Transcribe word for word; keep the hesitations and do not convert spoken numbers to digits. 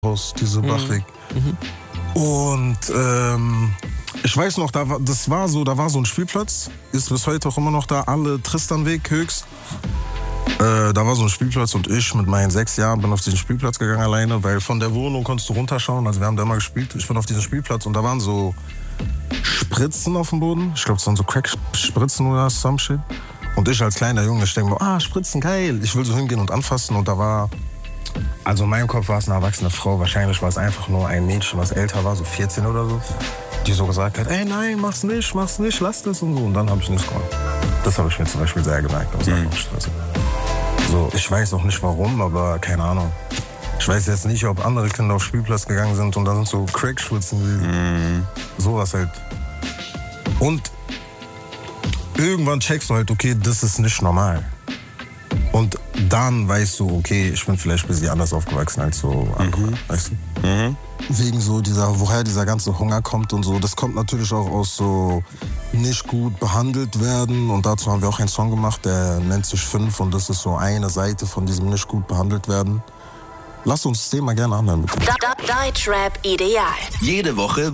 raus, diese Bachweg. Mhm. Und ähm, ich weiß noch, da war, das war so, da war so ein Spielplatz, ist bis heute auch immer noch da, alle Tristanweg höchst. Äh, da war so ein Spielplatz und ich mit meinen sechs Jahren bin auf diesen Spielplatz gegangen alleine, weil von der Wohnung konntest du runterschauen, also wir haben da immer gespielt. Ich bin auf diesen Spielplatz und da waren so Spritzen auf dem Boden. Ich glaube, es waren so Crack-Spritzen oder some shit. Und ich als kleiner Junge, ich denke mir, ah, Spritzen, geil. Ich will so hingehen und anfassen und da war, also in meinem Kopf war es eine erwachsene Frau, wahrscheinlich war es einfach nur ein Mädchen, was älter war, so vierzehn oder so, die so gesagt hat, ey, nein, mach's nicht, mach's nicht, lass das und so. Und dann habe ich nichts gemacht. Das habe ich mir zum Beispiel sehr gemerkt aus mhm. So, ich weiß auch nicht warum, aber keine Ahnung. Ich weiß jetzt nicht, ob andere Kinder auf Spielplatz gegangen sind und da sind so Crack-Spritzen gewesen. Mhm. Sowas halt. Und irgendwann checkst du halt, okay, das ist nicht normal. Und dann weißt du, okay, ich bin vielleicht ein bisschen anders aufgewachsen als so andere, mhm. weißt du? Mhm. Wegen so dieser, woher dieser ganze Hunger kommt und so. Das kommt natürlich auch aus so nicht gut behandelt werden. Und dazu haben wir auch einen Song gemacht, der nennt sich Fünf. Und das ist so eine Seite von diesem nicht gut behandelt werden. Lass uns das Thema gerne anhören, bitte. Deutschrap ideal. Jede Woche